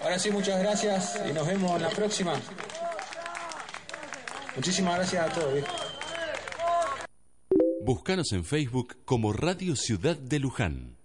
Ahora sí, muchas gracias y nos vemos en la próxima. Muchísimas gracias a todos, ¿viste? Búscanos en Facebook como Radio Ciudad de Luján.